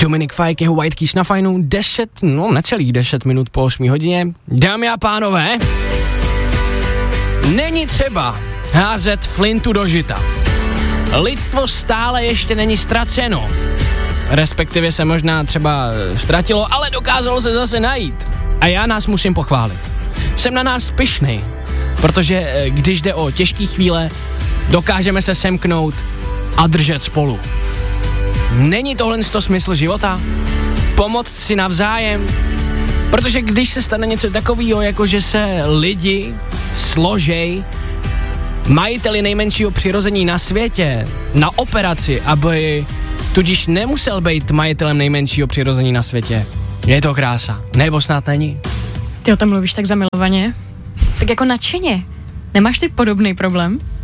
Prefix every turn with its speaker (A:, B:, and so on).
A: Dominik Fajk, jeho White Keys na fajnu, necelých 10 minut po 8 hodině. Dámy a pánové, není třeba házet flintu do žita. Lidstvo stále ještě není ztraceno. Respektive se možná třeba ztratilo, ale dokázalo se zase najít. A já nás musím pochválit. Jsem na nás pyšnej, protože když jde o těžké chvíle, dokážeme se semknout a držet spolu. Není tohle smysl života? Pomoct si navzájem? Protože když se stane něco takového, jako že se lidi složej majiteli nejmenšího přirození na světě na operaci, aby tudíž nemusel být majitelem nejmenšího přirození na světě. Je to krása. Nebo snad není?
B: Ty o tom mluvíš tak zamilovaně? Tak jako nadšeně. Nemáš ty podobný problém?